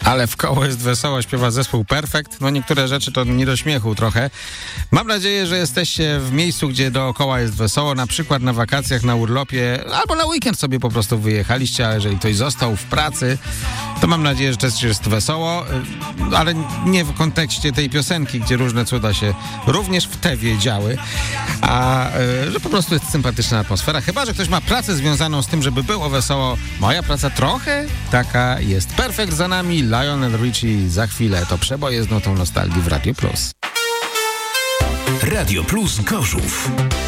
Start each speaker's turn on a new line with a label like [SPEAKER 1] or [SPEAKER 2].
[SPEAKER 1] Ale w koło jest wesoło, śpiewa zespół Perfekt. No niektóre rzeczy to nie do śmiechu trochę. Mam nadzieję, że jesteście w miejscu, gdzie dookoła jest wesoło, na przykład na wakacjach, na urlopie, albo na weekend sobie po prostu wyjechaliście, a jeżeli ktoś został w pracy, to mam nadzieję, że też jest wesoło, ale nie w kontekście tej piosenki, gdzie różne cuda się również w tewie działy, a że po prostu jest sympatyczna atmosfera. Chyba że ktoś ma pracę związaną z tym, żeby było wesoło. Moja praca trochę taka jest. Perfekt za nami, Lionel Richie za chwilę. To przeboje z notą nostalgii w Radio Plus.
[SPEAKER 2] Radio Plus Gorzów.